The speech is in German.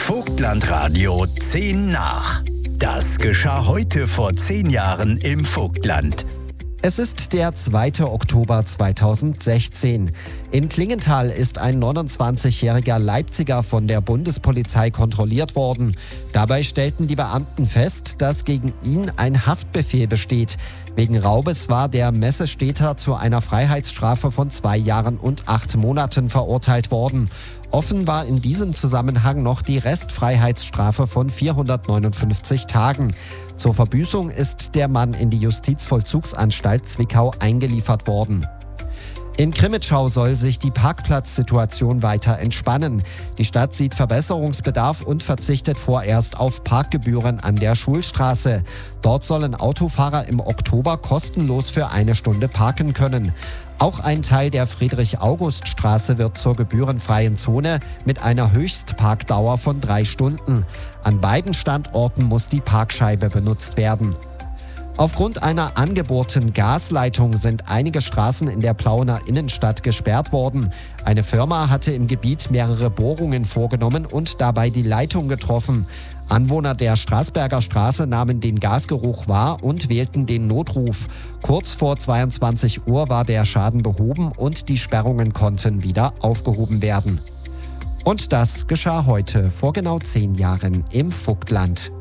Vogtlandradio 10 nach. Das geschah heute vor 10 Jahren im Vogtland. Es ist der 2. Oktober 2016. In Klingenthal ist ein 29-jähriger Leipziger von der Bundespolizei kontrolliert worden. Dabei stellten die Beamten fest, dass gegen ihn ein Haftbefehl besteht. Wegen Raubes war der Messestädter zu einer Freiheitsstrafe von 2 Jahren und 8 Monaten verurteilt worden. Offen war in diesem Zusammenhang noch die Restfreiheitsstrafe von 459 Tagen. Zur Verbüßung ist der Mann in die Justizvollzugsanstalt Zwickau eingeliefert worden. In Crimmitschau soll sich die Parkplatzsituation weiter entspannen. Die Stadt sieht Verbesserungsbedarf und verzichtet vorerst auf Parkgebühren an der Schulstraße. Dort sollen Autofahrer im Oktober kostenlos für 1 Stunde parken können. Auch ein Teil der Friedrich-August-Straße wird zur gebührenfreien Zone mit einer Höchstparkdauer von 3 Stunden. An beiden Standorten muss die Parkscheibe benutzt werden. Aufgrund einer angebohrten Gasleitung sind einige Straßen in der Plauener Innenstadt gesperrt worden. Eine Firma hatte im Gebiet mehrere Bohrungen vorgenommen und dabei die Leitung getroffen. Anwohner der Straßberger Straße nahmen den Gasgeruch wahr und wählten den Notruf. Kurz vor 22 Uhr war der Schaden behoben und die Sperrungen konnten wieder aufgehoben werden. Und das geschah heute vor genau 10 Jahren im Vogtland.